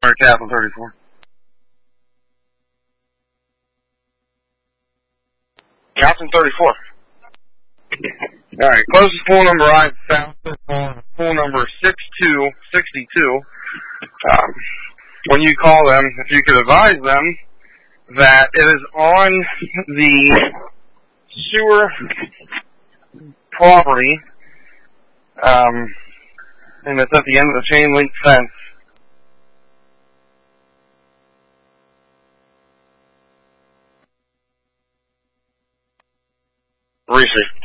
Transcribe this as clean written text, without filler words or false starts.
Or Captain 34. Captain 34. Alright, closest pool number I've found so far, pool number 6262. When you call them, if you could advise them that it is on the sewer property, and it's at the end of the chain link fence. Reese.